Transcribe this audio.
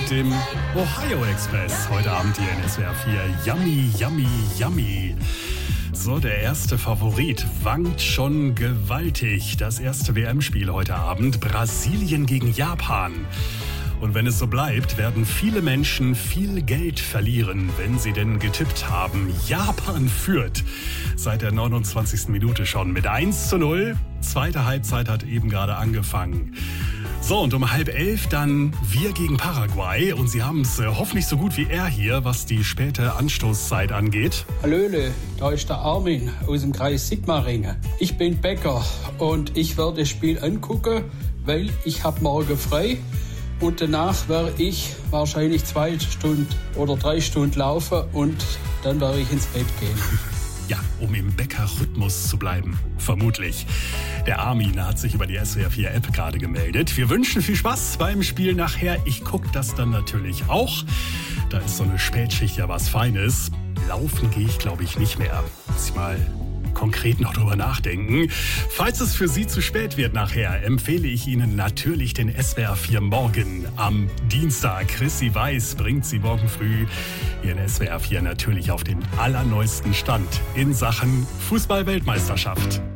mit dem Ohio Express. Heute Abend hier in SWR 4. Yummy, yummy, yummy. So, der erste Favorit wankt schon gewaltig. Das erste WM-Spiel heute Abend. Brasilien gegen Japan. Und wenn es so bleibt, werden viele Menschen viel Geld verlieren, wenn sie denn getippt haben. Japan führt seit der 29. Minute schon mit 1:0. Zweite Halbzeit hat eben gerade angefangen. So, und um 10:30 dann wir gegen Paraguay. Und Sie haben es hoffentlich so gut wie er hier, was die späte Anstoßzeit angeht. Hallöle, da ist der Armin aus dem Kreis Sigmaringen. Ich bin Bäcker und ich werde das Spiel angucken, weil ich habe morgen frei. Und danach werde ich wahrscheinlich 2 Stunden oder 3 Stunden laufen und dann werde ich ins Bett gehen. Ja, um im Bäcker-Rhythmus zu bleiben. Vermutlich. Der Armin hat sich über die SWR 4 App gerade gemeldet. Wir wünschen viel Spaß beim Spiel nachher. Ich gucke das dann natürlich auch. Da ist so eine Spätschicht ja was Feines. Laufen gehe ich, glaube ich, nicht mehr. Muss ich mal konkret noch drüber nachdenken. Falls es für Sie zu spät wird nachher, empfehle ich Ihnen natürlich den SWR 4 Morgen am Dienstag. Chrissy Weiß bringt Sie morgen früh hier in SWR 4 natürlich auf den allerneuesten Stand in Sachen Fußball-Weltmeisterschaft.